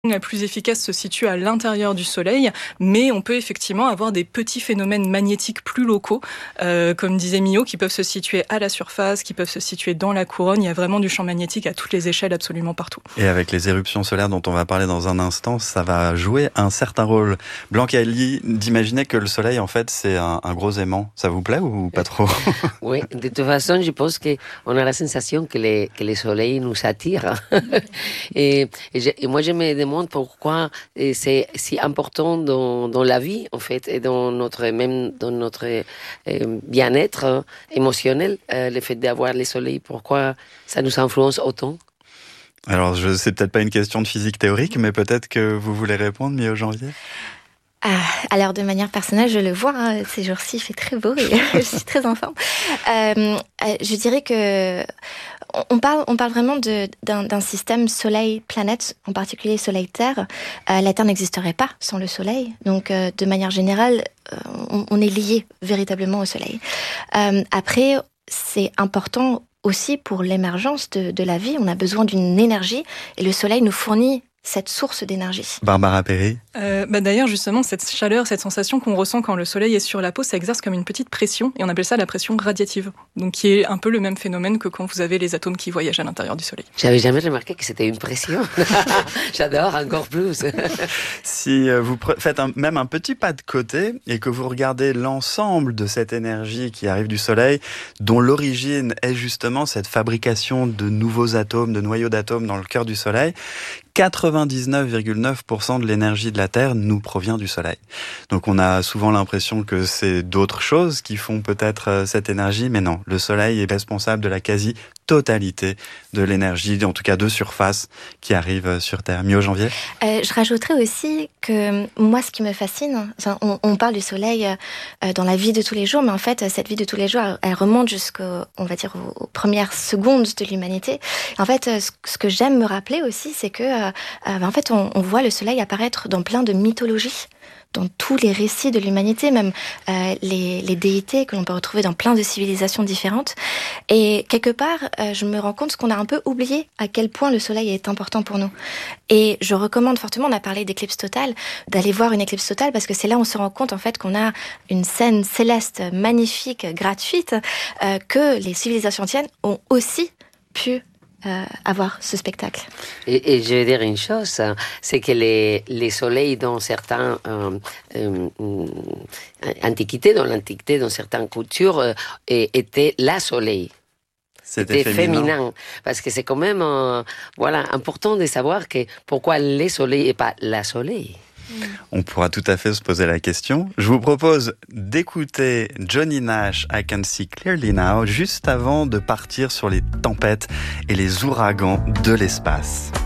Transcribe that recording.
La plus efficace se situe à l'intérieur du Soleil, mais on peut effectivement avoir des petits phénomènes magnétiques plus locaux, comme disait Millot, qui peuvent se situer à la surface, qui peuvent se situer dans la couronne. Il y a vraiment du champ magnétique à toutes les échelles, absolument partout. Et avec les éruptions solaires dont on va parler dans un instant, ça va jouer un certain rôle. Blanca Elli, d'imaginer que le Soleil, en fait, c'est un gros aimant. Ça vous plaît ou pas trop? Oui, de toute façon, je pense qu'on a la sensation que le Soleil nous attire. et moi, je me demande pourquoi c'est si important dans la vie, en fait, et dans notre bien-être émotionnel, le fait d'avoir le Soleil. Pourquoi ça nous influence autant? Alors, c'est peut-être pas une question de physique théorique, mais peut-être que vous voulez répondre, Millot Janvier? Alors, de manière personnelle, je le vois, ces jours-ci, il fait très beau et je suis très en forme. Je dirais que on parle vraiment d'un système Soleil-planète, en particulier Soleil-Terre. La Terre n'existerait pas sans le Soleil. Donc, de manière générale, on est lié véritablement au Soleil. Après, c'est important aussi pour l'émergence de la vie. On a besoin d'une énergie et le Soleil nous fournit cette source d'énergie. Barbara Perry. D'ailleurs, justement, cette chaleur, cette sensation qu'on ressent quand le soleil est sur la peau, ça exerce comme une petite pression, et on appelle ça la pression radiative. Donc, qui est un peu le même phénomène que quand vous avez les atomes qui voyagent à l'intérieur du soleil. J'avais jamais remarqué que c'était une pression. J'adore encore plus. Si vous faites même un petit pas de côté et que vous regardez l'ensemble de cette énergie qui arrive du soleil, dont l'origine est justement cette fabrication de nouveaux atomes, de noyaux d'atomes dans le cœur du soleil, 99,9% de l'énergie de la Terre nous provient du Soleil. Donc on a souvent l'impression que c'est d'autres choses qui font peut-être cette énergie, mais non, le Soleil est responsable de la quasi-totalité de l'énergie, en tout cas de surface, qui arrive sur Terre. Millot Janvier ? Je rajouterais aussi que moi, ce qui me fascine, on parle du Soleil dans la vie de tous les jours, mais en fait, cette vie de tous les jours, elle remonte aux premières secondes de l'humanité. En fait, ce que j'aime me rappeler aussi, c'est que en fait, on voit le Soleil apparaître dans plein de mythologies, dans tous les récits de l'humanité, même les déités que l'on peut retrouver dans plein de civilisations différentes. Et quelque part, je me rends compte qu'on a un peu oublié à quel point le Soleil est important pour nous. Et je recommande fortement, on a parlé d'éclipse totale, d'aller voir une éclipse totale, parce que c'est là où on se rend compte en fait qu'on a une scène céleste magnifique, gratuite, que les civilisations anciennes ont aussi pu avoir ce spectacle. Et je vais dire une chose, c'est que les soleils dans certaines antiquités, dans certaines cultures, étaient la soleil. C'était féminin. Parce que c'est quand même important de savoir pourquoi les soleils et pas la soleil. On pourra tout à fait se poser la question. Je vous propose d'écouter Johnny Nash, I Can See Clearly Now, juste avant de partir sur les tempêtes et les ouragans de l'espace.